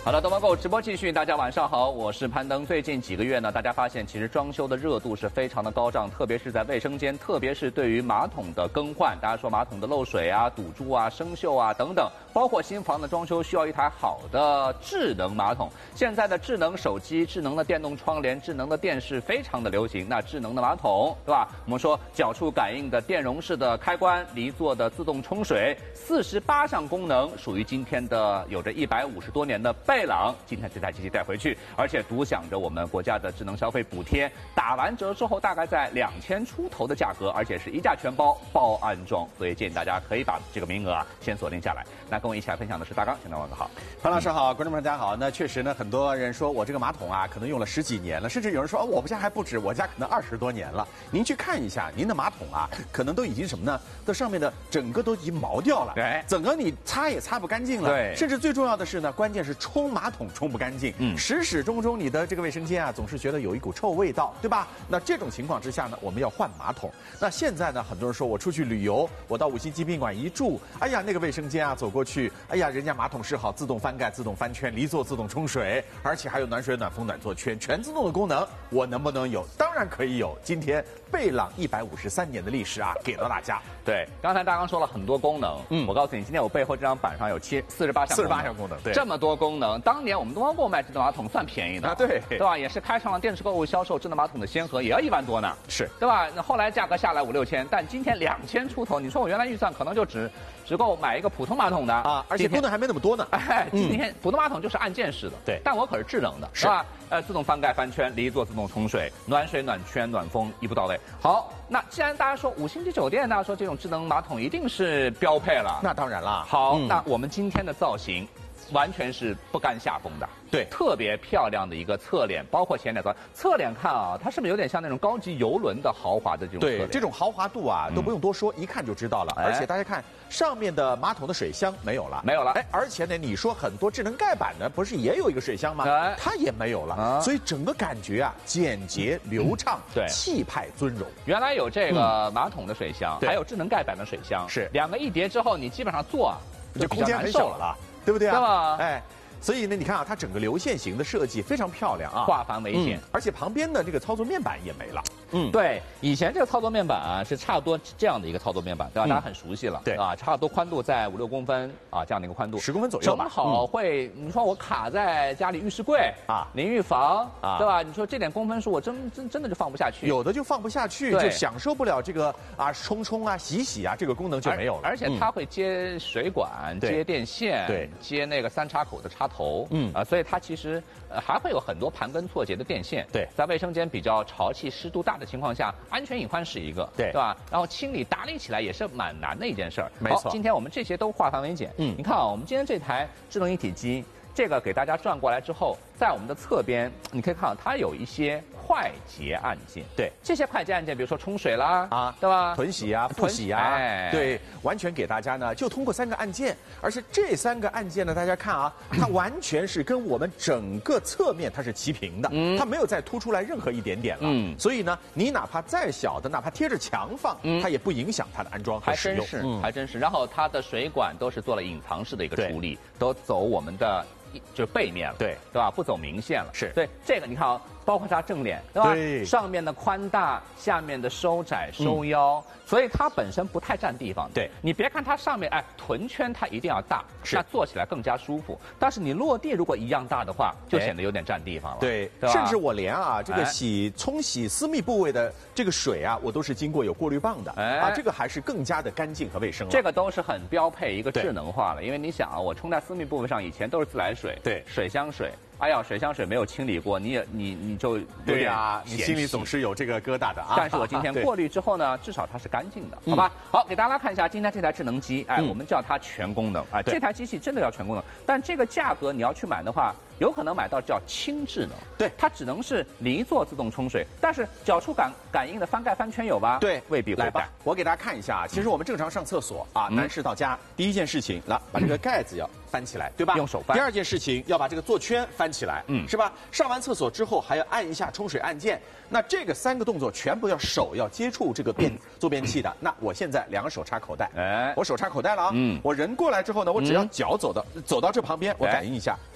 好的，东方购直播继续，大家晚上好，我是攀登。最近几个月呢，大家发现其实装修的热度是非常的高涨，特别是在卫生间，特别是对于马桶的更换，大家说马桶的漏水啊、堵住啊、生锈啊等等，包括新房的装修需要一台好的智能马桶。现在的智能手机、智能的电动窗帘、智能的电视非常的流行，那智能的马桶，对吧？我们说脚触感应的电容式的开关、离座的自动冲水，48项功能，属于今天的有着150多年的贝朗，今天这台机器带回去，而且独享着我们国家的智能消费补贴，打完折之后大概在2000出头的价格，而且是一价全包包安装，所以建议大家可以把这个名额先锁定下来。那跟我一起来分享的是大刚，先问个好。 潘老师好，观众朋友大家好。那确实呢，很多人说我这个马桶啊，可能用了10几年了，甚至有人说我们家还不止，我家可能20多年了。您去看一下，您的马桶啊，可能都已经什么呢？这上面的整个都已经毛掉了， 对， 整个你擦也擦不干净了， 对， 甚至最重要的是呢，关键是冲马桶冲不干净，始始终终你的这个卫生间啊，总是觉得有一股臭味道，对吧？那这种情况之下呢，我们要换马桶。那现在呢，很多人说我出去旅游，我到5星级宾馆一住，哎呀，那个卫生间啊，走过去，哎呀，人家马桶是好，自动翻盖、自动翻圈、离座自动冲水，而且还有暖水、暖风、暖坐圈，全自动的功能，我能不能有？当然可以有。今天贝朗153年的历史啊，给到大家。 对，刚才大刚说了很多功能，我告诉你，今天我背后这张板上有48项功能， 对， 这么多功能，当年我们东方购卖智能马桶算便宜的啊，对吧？也是开创了电视购物销售智能马桶的先河，也要1万多呢， 是对吧？那后来价格下来5、6千，但今天2000出头，你说我原来预算可能就只够买一个普通马桶的啊，而且功能还没那么多呢。 哎，今天普通马桶就是按键式的， 对， 但我可是智能的，是吧？自动翻盖翻圈，离座自动冲水，暖水暖圈暖风一步到位。好，那既然大家说5星级酒店，大家说这种智能马桶一定是标配了， 那当然啦。 好，那我们今天的造型完全是不甘下风的。 对， 特别漂亮的一个侧脸，包括前脸侧脸看啊，它是不是有点像那种高级游轮的豪华的这种侧脸？ 对，这种豪华度啊，都不用多说，一看就知道了。而且大家看上面的马桶的水箱没有了，哎，而且呢，你说很多智能盖板呢，不是也有一个水箱吗？它也没有了，所以整个感觉啊，简洁流畅， 对， 气派尊荣。 原来有这个马桶的水箱，还有智能盖板的水箱， 是 2个一叠之后，你基本上坐啊， 就空间很小了，对不对啊？ 对吧？ 哎。所以呢，你看啊，它整个流线型的设计非常漂亮啊， 化繁为简， 而且旁边的这个操作面板也没了。 对，以前这个操作面板啊是差不多这样的一个操作面板，对吧？大家很熟悉了， 对啊，差不多宽度在5、6公分啊，这样的一个宽度 ，10公分左右吧。 正好会，你说我卡在家里浴室柜啊、淋浴房啊，对吧？你说这点公分数，我真的就放不下去。 有的就放不下去，就享受不了这个啊冲啊、洗啊这个功能就没有了。 而且它会接水管、接电线、 对， 接那个3插口的插头，所以它其实还会有很多盘根错节的电线。 对， 在卫生间比较潮气、湿度大的情况下，安全隐患是一个，对吧？然后清理打理起来也是蛮难的一件事儿。 没错， 今天我们这些都化繁为简。你看啊，我们今天这台智能一体机，这个给大家转过来之后，在我们的侧边，你可以看到它有一些快捷按键。 对， 这些快捷按键，比如说冲水啦，对吧？ 囤洗啊、复洗啊，对，完全给大家呢，就通过3个按键，而且这3个按键呢，大家看啊，它完全是跟我们整个侧面它是齐平的，它没有再凸出来任何一点点了。所以呢，你哪怕再小的，哪怕贴着墙放，它也不影响它的安装和使用。 还真是。然后它的水管都是做了隐藏式的一个处理，都走我们的就背面了，对吧？不走明线了。 是， 对这个你看啊，包括它正脸，对吧？对，上面的宽大，下面的收窄收腰，所以它本身不太占地方。 对， 你别看它上面臀圈它一定要大，那坐起来更加舒服。但是你落地如果一样大的话，就显得有点占地方了。 对，甚至我连啊这个冲洗私密部位的这个水啊，我都是经过有过滤棒的啊，这个还是更加的干净和卫生了。 这个都是很标配一个智能化了，因为你想啊，我冲在私密部位上以前都是自来水， 对， 水箱水。哎呀，水箱水没有清理过，你就对呀，你心里总是有这个疙瘩的啊。 但是我今天过滤之后呢，至少它是干净的，好吧？好，给大家看一下今天这台智能机，我们叫它全功能啊。这台机器真的要全功能，但这个价格你要去买的话，有可能买到叫轻智能。对，它只能是离座自动冲水，但是脚触感应的翻盖翻圈有吧？ 对， 未必会。 来吧，我给大家看一下啊。其实我们正常上厕所啊，男士到家第一件事情，来把这个盖子要翻起来，对吧？ 用手翻。 第2件事情要把这个座圈翻起来，是吧？上完厕所之后还要按一下冲水按键，那这个3个动作全部手要接触这个坐便器的。那我现在2个手插口袋，我手插口袋了啊，我人过来之后呢，我只要脚走到这旁边，我感应一下。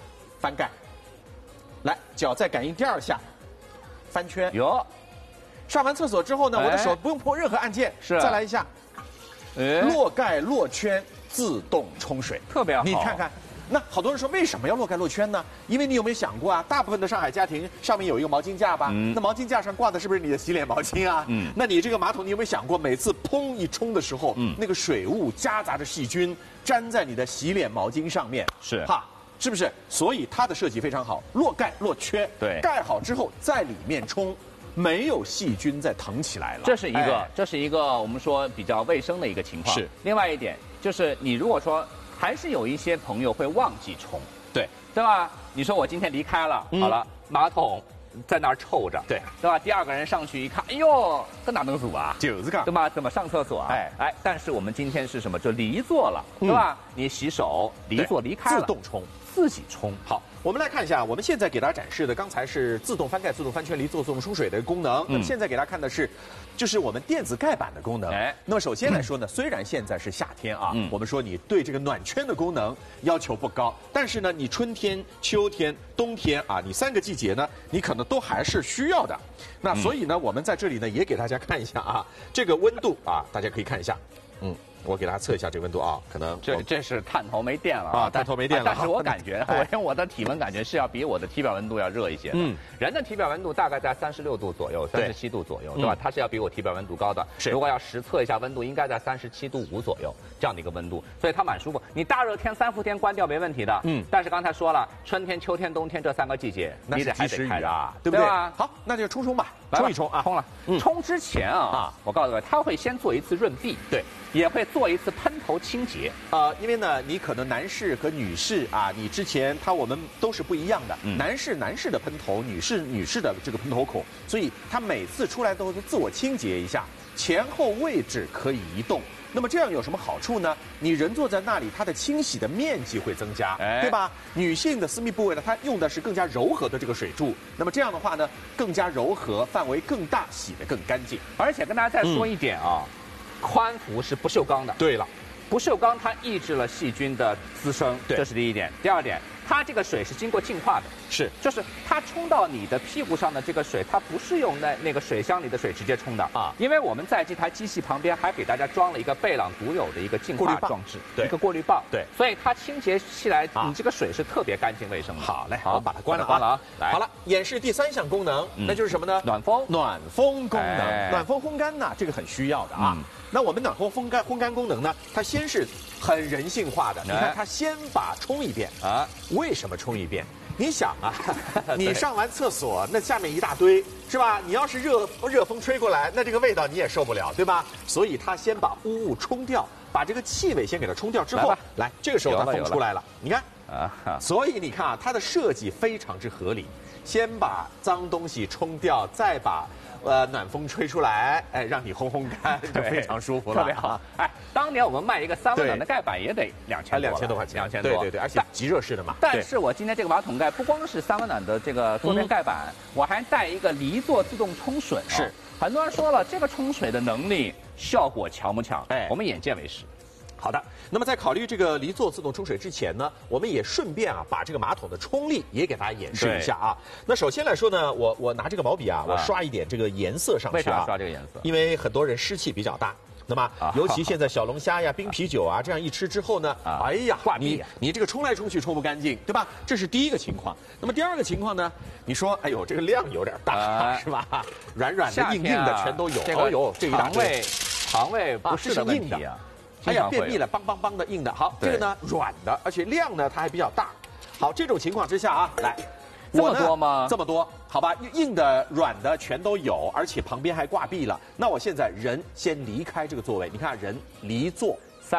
翻盖，来脚再感应第2下，翻圈。 有， 上完厕所之后呢，我的手不用碰任何按键， 是再来一下，落盖落圈自动冲水， 特别好。 你看看。那好多人说为什么要落盖落圈呢？因为你有没有想过啊？大部分的上海家庭上面有一个毛巾架吧？那毛巾架上挂的是不是你的洗脸毛巾啊？那你这个马桶，你有没有想过，每次砰一冲的时候，那个水雾夹杂着细菌粘在你的洗脸毛巾上面， 是哈，是不是？所以它的设计非常好，落盖落圈， 对， 盖好之后在里面冲。没有细菌再腾起来了， 这是一个我们说比较卫生的一个情况。 是， 另外一点就是你如果说还是有一些朋友会忘记冲， 对吧？你说我今天离开了，好了，马桶在那儿臭着， 对吧？第2个人上去一看，哎呦，这哪能煮啊？ 就是个， 对吧？怎么上厕所啊？但是我们今天是什么？就离座了，对吧？你洗手，离座离开了， 自动冲， 自己冲。 好。我们来看一下，我们现在给大家展示的，刚才是自动翻盖、自动翻圈、离座、自动冲水的功能。那么现在给大家看的是，就是我们电子盖板的功能。那么首先来说呢，虽然现在是夏天啊，我们说你对这个暖圈的功能要求不高，但是呢，你春天、秋天、冬天啊，你3个季节呢，你可能都还是需要的。那所以呢，我们在这里呢也给大家看一下啊，这个温度啊，大家可以看一下，我给大家测一下这个温度啊，可能这是探头没电了啊， 探头没电了。 但是我感觉，我用我的体温感觉是要比我的体表温度要热一些的。人的体表温度大概在36度左右，37度左右，对吧？它是要比我体表温度高的。如果要实测一下温度，应该在37度5左右这样的一个温度，所以它蛮舒服。你大热天3伏天关掉没问题的。但是刚才说了，春天、秋天、冬天这3个季节，你还得开着啊， 对不对？好，那就冲吧，冲一冲啊， 冲了。冲之前啊，我告诉各位，它会先做一次润壁， 对， 也会做一次喷头清洁。 因为呢，你可能男士和女士啊，你之前我们都是不一样的。男士的喷头，女士的这个喷头孔，所以它每次出来都会自我清洁一下，前后位置可以移动。那么这样有什么好处呢？你人坐在那里，它的清洗的面积会增加，对吧？女性的私密部位呢，它用的是更加柔和的这个水柱，那么这样的话呢，更加柔和，范围更大，洗得更干净。 而且跟大家再说一点啊，宽幅是不锈钢的。 对了， 不锈钢它抑制了细菌的滋生，这是第一点。第2点，它这个水是经过净化的，就是它冲到你的屁股上的这个水，它不是用那个水箱里的水直接冲的啊，因为我们在这台机器旁边还给大家装了一个贝朗独有的一个净化装置，一个过滤棒， 对， 所以它清洁起来，你这个水是特别干净卫生的。 好嘞，我把它关了啊，来，好了，演示第3项功能，那就是什么呢？ 暖风功能，暖风烘干呢，这个很需要的啊。那我们暖风烘干功能呢，它先是很人性化的，你看它先把冲一遍啊，为什么冲一遍？你想啊，你上完厕所那下面一大堆是吧？你要是热风吹过来，那这个味道你也受不了，对吧？所以它先把污物冲掉，把这个气味先给它冲掉之后，来这个时候它风出来了，你看啊，所以你看啊，它的设计非常之合理，先把脏东西冲掉，再把暖风吹出来，让你烘干，就非常舒服了， 特别好。当年我们卖一个3温暖的盖板也得2000多块钱 ，2000多，对，而且极热式的嘛。 但是我今天这个马桶盖不光是3温暖的这个桌面盖板，我还带一个离座自动冲水。 是， 很多人说了，这个冲水的能力效果强不强？我们眼见为实。 好的，那么在考虑这个离座自动冲水之前呢，我们也顺便把这个马桶的冲力也给大家演示一下啊。那首先来说呢，我拿这个毛笔我刷一点这个颜色上去啊。 为啥刷这个颜色？ 因为很多人湿气比较大。那么，尤其现在小龙虾呀、冰啤酒这样一吃之后呢，哎呀，你这个冲来冲去冲不干净，对吧？这是第一个情况。那么第2个情况呢？你说，哎呦，这个量有点大，是吧？软软的、硬硬的全都有。 哎呦， 这一大堆， 肠胃不适的问题啊。 哎呀，便秘了，梆梆梆的硬的。好，这个呢软的，而且量呢它还比较大。好，这种情况之下啊，来， 这么多吗？ 这么多，好吧，硬的、软的全都有，而且旁边还挂壁了。那我现在人先离开这个座位，你看人离座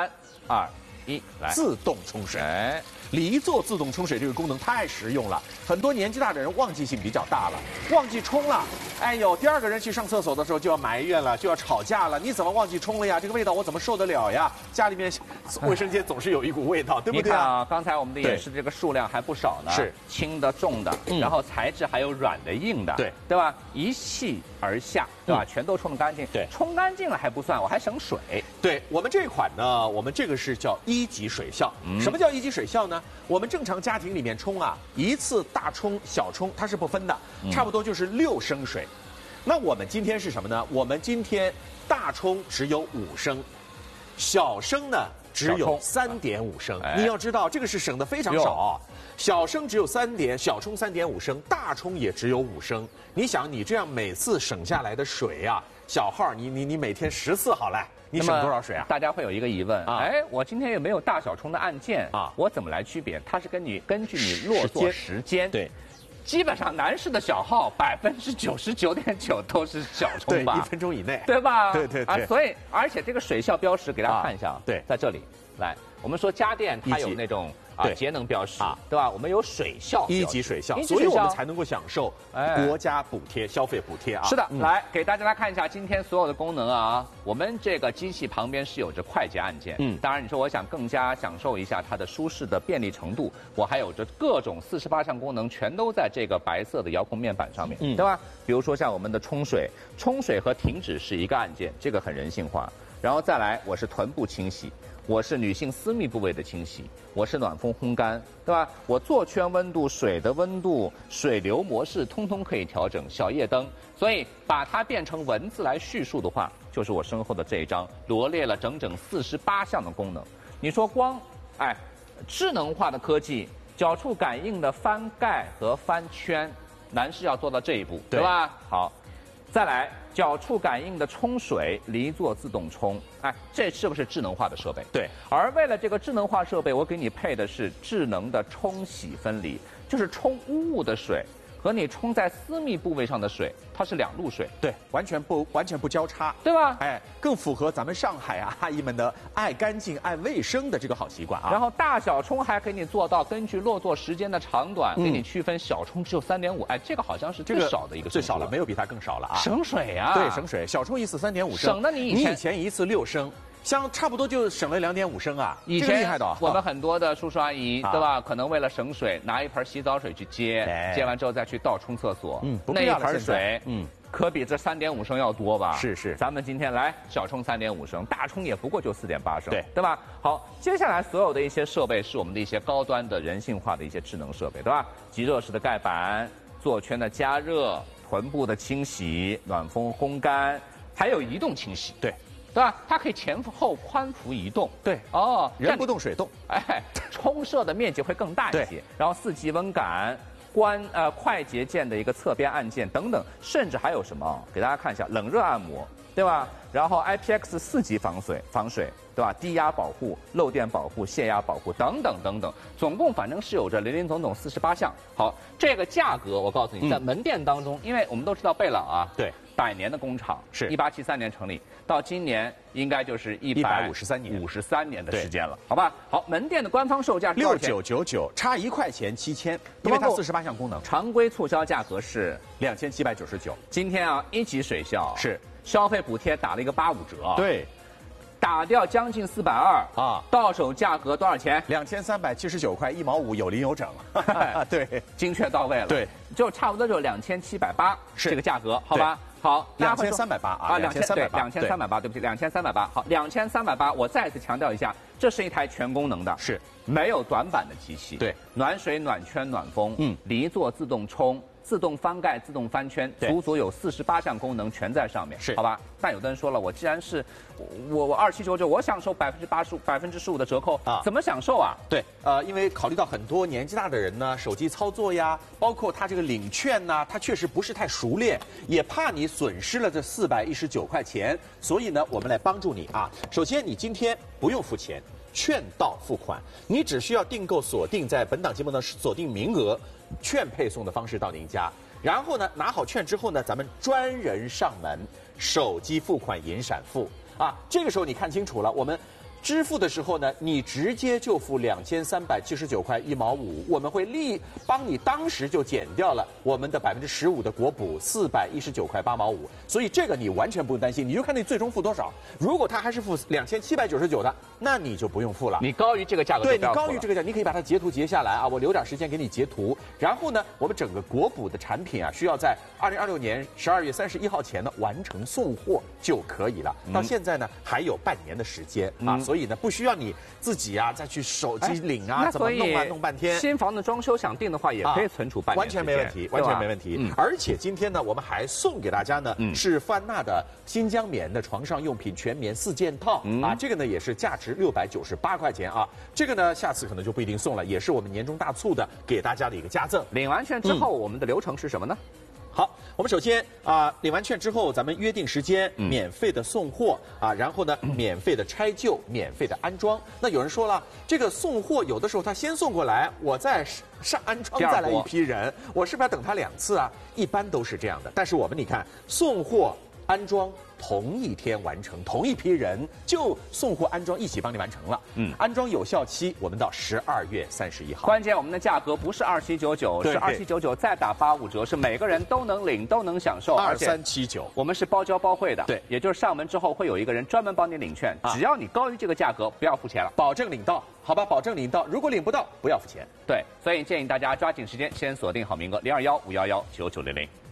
，3、2、1，来， 自动冲水。离座自动冲水这个功能太实用了，很多年纪大的人忘记性比较大了，忘记冲了，哎呦，第2个人去上厕所的时候就要埋怨了，就要吵架了，你怎么忘记冲了呀？这个味道我怎么受得了呀？家里面卫生间总是有一股味道，对不对啊？你看啊，刚才我们的演示这个数量还不少呢， 是轻的、重的，然后材质还有软的、硬的，对吧？一气而下，对吧？全都冲得干净， 对， 冲干净了还不算，我还省水。 对我们这款呢，我们这个是叫1级水效。什么叫1级水效呢？ 呢？我们正常家庭里面冲啊，一次大冲、小冲它是不分的，差不多就是6升水。那我们今天是什么呢？我们今天大冲只有5升，小升呢只有3.5升。你要知道，这个是省得非常少。小升只有小冲3.5升，大冲也只有5升。你想，你这样每次省下来的水啊，小号你每天10次好了，你省多少水啊？ 大家会有一个疑问，哎，我今天也没有大小冲的按键啊，我怎么来区别？它是根据你落座时间。 对。 基本上男士的小号99.9%都是小冲吧， 对，1分钟以内， 对吧？ 对啊， 所以而且这个水效标识给大家看一下， 对， 在这里来，我们说家电它有那种节能标识对吧？我们有水效 1级水效，所以我们才能够享受国家补贴、消费补贴啊。 是的，来给大家来看一下今天所有的功能啊。我们这个机器旁边是有着快捷按键，当然你说我想更加享受一下它的舒适的便利程度，我还有着各种48项功能，全都在这个白色的遥控面板上面，对吧？比如说像我们的冲水和停止是一个按键，这个很人性化。然后再来，我是臀部清洗。我是女性私密部位的清洗，我是暖风烘干，对吧？我座圈温度、水的温度、水流模式，通通可以调整。小夜灯，所以把它变成文字来叙述的话，就是我身后的这一张，罗列了整整48项的功能。你说光，智能化的科技，脚触感应的翻盖和翻圈，男士要做到这一步，对吧？好。再来，脚触感应的冲水，离座自动冲，这是不是智能化的设备？ 对。 而为了这个智能化设备，我给你配的是智能的冲洗分离，就是冲污物的水和你冲在私密部位上的水，它是2路水， 对，完全不交叉， 对吧？ 更符合咱们上海阿姨们的爱干净、爱卫生的这个好习惯啊。 然后大小冲还给你做到根据落座时间的长短，给你区分小冲只有3.5，这个好像是最少的一个， 最少了，没有比它更少了啊。 省水啊， 对，省水，小冲1次3.5升， 省得你以前一次6升。差不多就省了2.5升啊， 以前厉害的。 我们很多的叔叔阿姨，对吧？可能为了省水，拿一盆洗澡水去接完之后再去倒冲厕所，那一盆水，可比这3.5升要多吧？ 是。 咱们今天来小冲3.5升，大冲也不过就4.8升， 对吧？好，接下来所有的一些设备是我们的一些高端的人性化的一些智能设备，对吧？极热式的盖板、座圈的加热、臀部的清洗、暖风烘干，还有移动清洗， 对吧？它可以前后宽幅移动， 对人不动水动， 冲射的面积会更大一些。然后4级温感、快捷键的一个侧边按键等等，甚至还有什么？给大家看一下冷热按摩，对吧？然后 IPX4级防水，对吧？低压保护、漏电保护、泄压保护等等，总共反正是有着林总48项。好，这个价格我告诉你，在门店当中，因为我们都知道贝朗啊， 对 ，100年的工厂， 是 1873年成立，到今年应该就是153年的时间了，好吧？好，门店的官方售价是 6999，差1块钱7000，因为它48项功能。 常规促销价格是 2799。 今天1级水效是消费补贴打了一个85折， 对， 打掉将近420啊，到手价格多少钱 ？2379块1毛5，有零有整，对， 精确到位了， 对， 就差不多就2780这个价格，好吧？好 ，2380啊 ，2380，对不起，2380。好，2380，我再次强调一下，这是一台全功能的， 是没有短板的机器， 对， 暖水、暖圈、暖风，离座自动冲。自动翻盖、自动翻圈，足足有48项功能全在上面， 是， 好吧？但有的人说了，我既然是我2799，我享受15%的折扣啊，怎么享受啊？ 对，因为考虑到很多年纪大的人呢，手机操作呀，包括他这个领券呐，他确实不是太熟练，也怕你损失了这419块钱，所以呢，我们来帮助你啊。首先，你今天不用付钱。券到付款，你只需要订购锁定在本档节目的锁定名额，券配送的方式到您家。然后呢，拿好券之后呢，咱们专人上门，手机付款银闪付啊。这个时候你看清楚了，我们支付的时候呢，你直接就付2379块1毛5，我们会帮你当时就减掉了我们的15%的国补419块8毛5，所以这个你完全不用担心，你就看你最终付多少。如果他还是付2799的，那你就不用付了。 你高于这个价格就不要付了， 对，你高于这个价，你可以把它截图截下来啊，我留点时间给你截图。然后呢，我们整个国补的产品啊，需要在2026年12月31号前呢完成送货就可以了。到现在呢还有半年的时间啊，所以所以呢，不需要你自己啊再去手机领啊，怎么弄啊弄半天。 新房子装修想定的话，也可以存储半年， 完全没问题，完全没问题。而且今天呢，我们还送给大家呢是范娜的新疆棉的床上用品全棉4件套啊，这个呢也是价值698块钱啊。这个呢下次可能就不一定送了，也是我们年终大促的给大家的一个加赠。 领完券之后，我们的流程是什么呢？ 好，我们首先领完券之后，咱们约定时间，免费的送货啊，然后呢，免费的拆旧，免费的安装。那有人说了，这个送货有的时候他先送过来，我再上安装，再来一批人，我是不是要等他2次啊？一般都是这样的。但是我们你看，送货安装同一天完成，同一批人就送货安装一起帮你完成了。安装有效期我们到12月31号。 关键我们的价格不是2799，是2799再打85折，是每个人都能领都能享受。 2379， 我们是包教包会的， 对， 也就是上门之后会有一个人专门帮你领券，只要你高于这个价格，不要付钱了， 保证领到，好吧？保证领到，如果领不到，不要付钱。 对，所以建议大家抓紧时间，先锁定好名额0215119900。